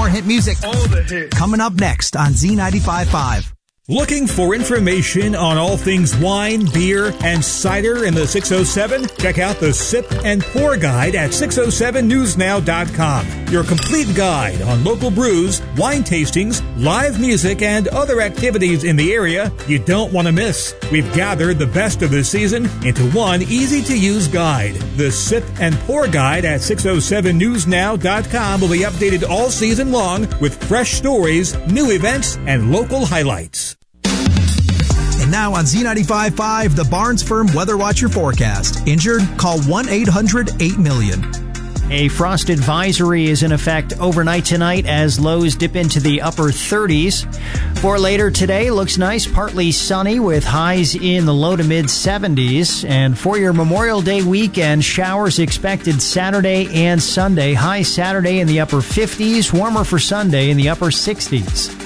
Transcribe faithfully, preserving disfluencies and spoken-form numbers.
More hit music. All the hits. Coming up next on Z ninety-five point five. Looking for information on all things wine, beer, and cider in the six oh seven? Check out the Sip and Pour Guide at six oh seven news now dot com. Your complete guide on local brews, wine tastings, live music, and other activities in the area you don't want to miss. We've gathered the best of the season into one easy-to-use guide. The Sip and Pour Guide at six oh seven news now dot com will be updated all season long with fresh stories, new events, and local highlights. And now on Z ninety-five point five, the Barnes Firm Weather Watcher forecast. Injured? Call one eight hundred eight million. A frost advisory is in effect overnight tonight as lows dip into the upper thirties. For later today, looks nice, partly sunny with highs in the low to mid seventies. And for your Memorial Day weekend, showers expected Saturday and Sunday. High Saturday in the upper fifties, warmer for Sunday in the upper sixties.